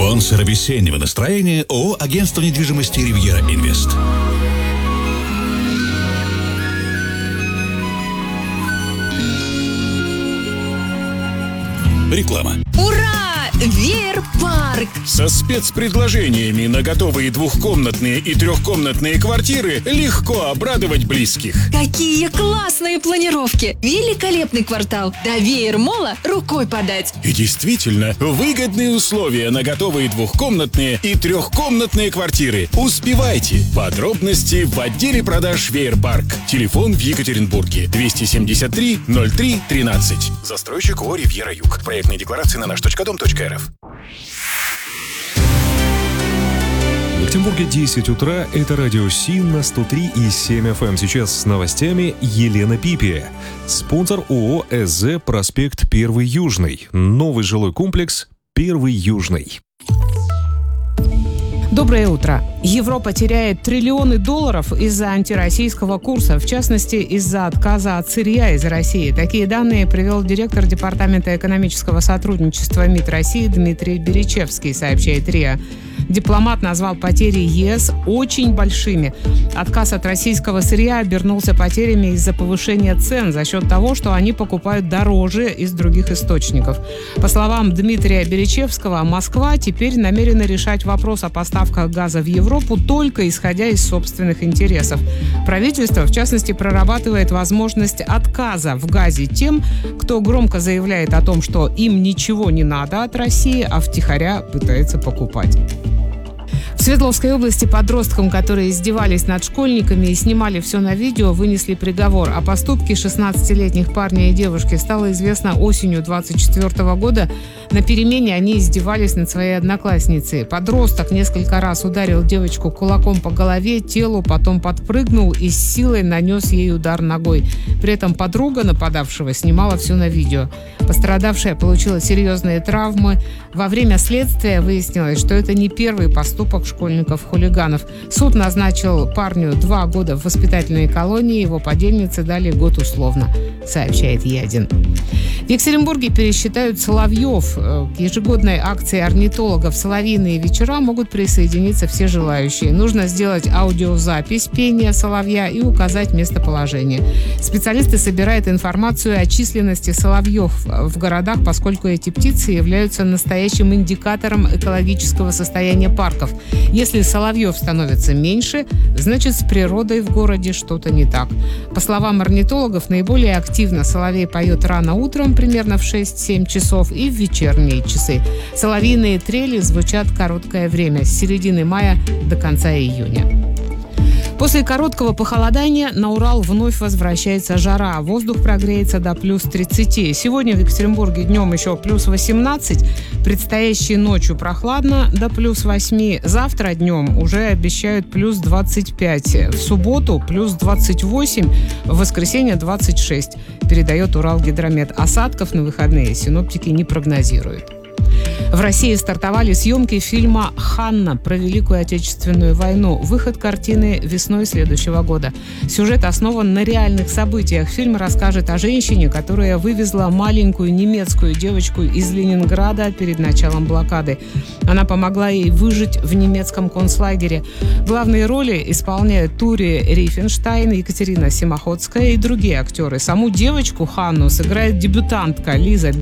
Спонсор весеннего настроения ООО «Агентство недвижимости Ривьера Инвест». Реклама. Ура! Веер-парк! Со спецпредложениями на готовые двухкомнатные и трехкомнатные квартиры легко обрадовать близких. Какие классные планировки! Великолепный квартал! До Веер-мола рукой подать! И действительно, выгодные условия на готовые двухкомнатные и трехкомнатные квартиры. Успевайте! Подробности в отделе продаж Веер-парк. Телефон в Екатеринбурге 273 03 13. Застройщик ООО «Ривьера Юг». Проектные декларации на наш.дом.рф. В Екатеринбурге 10 утра. Это радио СИН на 103,7 FM. Сейчас с новостями Елена Пипи. Спонсор ООО «СЗ Проспект 1 Южный». Новый жилой комплекс 1 Южный. Доброе утро. Европа теряет триллионы долларов из-за антироссийского курса, в частности, из-за отказа от сырья из России. Такие данные привел директор Департамента экономического сотрудничества МИД России Дмитрий Беречевский, сообщает РИА. Дипломат назвал потери ЕС очень большими. Отказ от российского сырья обернулся потерями из-за повышения цен за счет того, что они покупают дороже из других источников. По словам Дмитрия Беречевского, Москва теперь намерена решать вопрос о поставках газа в Европу только исходя из собственных интересов. Правительство, в частности, прорабатывает возможность отказа в газе тем, кто громко заявляет о том, что им ничего не надо от России, а втихаря пытается покупать. В Свердловской области подросткам, которые издевались над школьниками и снимали все на видео, вынесли приговор. О поступке 16-летних парня и девушки стало известно осенью 2024 года. На перемене они издевались над своей одноклассницей. Подросток несколько раз ударил девочку кулаком по голове, телу, потом подпрыгнул и с силой нанес ей удар ногой. При этом подруга нападавшего снимала все на видео. Пострадавшая получила серьезные травмы. Во время следствия выяснилось, что это не первый поступок школьников-хулиганов. Суд назначил парню 2 года в воспитательной колонии, его подельнице дали год условно, сообщает Е1. В Екатеринбурге пересчитают соловьев. К ежегодной акции орнитологов «Соловьиные вечера» могут присоединиться все желающие. Нужно сделать аудиозапись пения соловья и указать местоположение. Специалисты собирают информацию о численности соловьев в городах, поскольку эти птицы являются настоящим индикатором экологического состояния парков. Если соловьев становится меньше, значит, с природой в городе что-то не так. По словам орнитологов, наиболее активно соловей поет рано утром, примерно в 6-7 часов, и в вечерние часы. Соловьиные трели звучат короткое время, с середины мая до конца июня. После короткого похолодания на Урал вновь возвращается жара. Воздух прогреется до плюс 30. Сегодня в Екатеринбурге днем еще плюс 18. Предстоящей ночью прохладно до плюс 8. Завтра днем уже обещают плюс 25. В субботу плюс 28. В воскресенье 26. Передает Уралгидромет. Осадков на выходные синоптики не прогнозируют. В России стартовали съемки фильма «Ханна» про Великую Отечественную войну. Выход картины весной следующего года. Сюжет основан на реальных событиях. Фильм расскажет о женщине, которая вывезла маленькую немецкую девочку из Ленинграда перед началом блокады. Она помогла ей выжить в немецком концлагере. Главные роли исполняют Тури Рифенштайн, Екатерина Симоходская и другие актеры. Саму девочку Ханну сыграет дебютантка Лиза